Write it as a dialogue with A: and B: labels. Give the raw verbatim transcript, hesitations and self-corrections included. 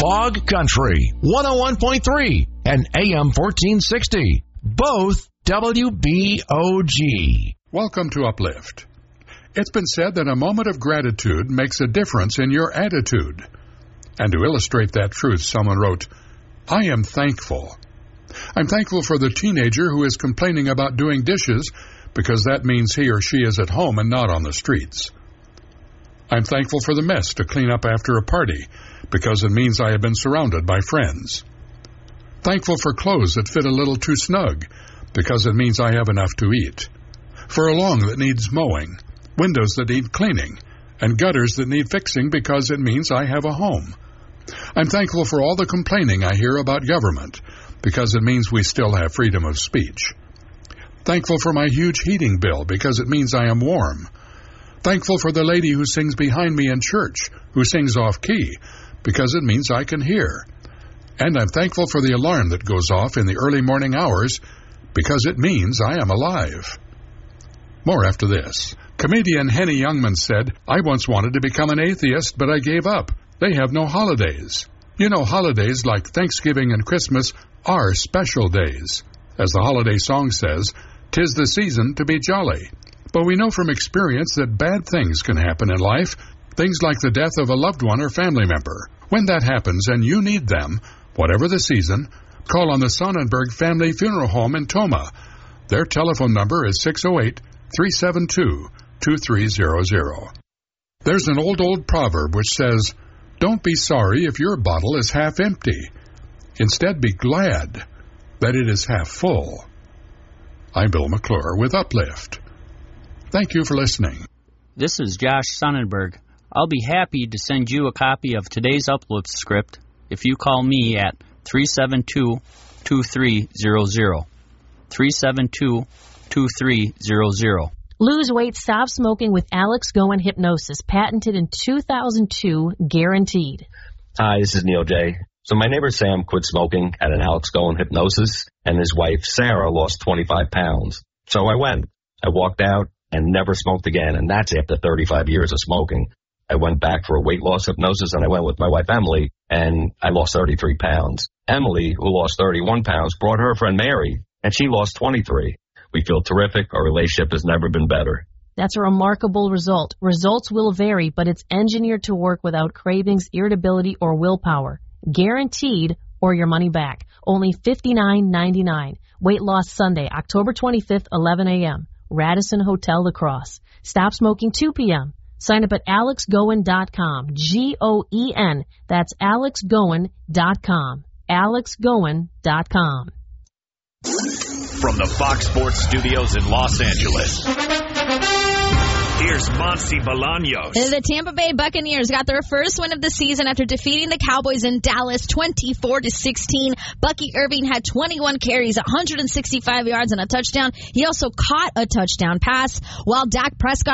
A: Fog Country, one oh one point three and A M fourteen sixty. Both W B O G.
B: Welcome to Uplift. It's been said that a moment of gratitude makes a difference in your attitude. And to illustrate that truth, someone wrote, I am thankful. I'm thankful for the teenager who is complaining about doing dishes because that means he or she is at home and not on the streets. I'm thankful for the mess to clean up after a party because it means I have been surrounded by friends. Thankful for clothes that fit a little too snug because it means I have enough to eat. For a lawn that needs mowing, windows that need cleaning, and gutters that need fixing because it means I have a home. I'm thankful for all the complaining I hear about government because it means we still have freedom of speech. Thankful for my huge heating bill because it means I am warm. Thankful for the lady who sings behind me in church, who sings off-key, because it means I can hear. And I'm thankful for the alarm that goes off in the early morning hours because it means I am alive. More after this. Comedian Henny Youngman said, I once wanted to become an atheist, but I gave up. They have no holidays. You know, holidays like Thanksgiving and Christmas are special days. As the holiday song says, 'tis the season to be jolly. But we know from experience that bad things can happen in life, things like the death of a loved one or family member. When that happens and you need them, whatever the season, call on the Sonnenberg Family Funeral Home in Toma. Their telephone number is six oh eight, three seven two, two three zero zero. There's an old, old proverb which says, don't be sorry if your bottle is half empty. Instead, be glad that it is half full. I'm Bill McClure with Uplift. Thank you for listening.
C: This is Josh Sonnenberg. I'll be happy to send you a copy of today's Uplift script if you call me at three seven two, two three zero zero. three seven two, two three zero zero.
D: Lose weight, stop smoking with Alex Goen Hypnosis, patented in two thousand two, guaranteed.
E: Hi, this is Neil J. So my neighbor Sam quit smoking at an Alex Goen Hypnosis, and his wife Sarah lost twenty-five pounds. So I went. I walked out and never smoked again, and that's after thirty-five years of smoking. I went back for a weight loss hypnosis, and I went with my wife Emily, and I lost thirty-three pounds. Emily, who lost thirty-one pounds, brought her friend Mary, and she lost twenty-three. We feel terrific. Our relationship has never been better.
D: That's a remarkable result. Results will vary, but it's engineered to work without cravings, irritability, or willpower. Guaranteed, or your money back. Only fifty-nine ninety-nine. Weight Loss Sunday, October twenty-fifth, eleven a.m. Radisson Hotel La Crosse. Stop smoking two p.m. Sign up at alex goen dot com. G O E N. That's alex goen dot com. alex goen dot com.
F: From the Fox Sports Studios in Los Angeles, here's Monty Bolaños.
G: The Tampa Bay Buccaneers got their first win of the season after defeating the Cowboys in Dallas twenty-four to sixteen. Bucky Irving had twenty-one carries, one hundred sixty-five yards, and a touchdown. He also caught a touchdown pass, while Dak Prescott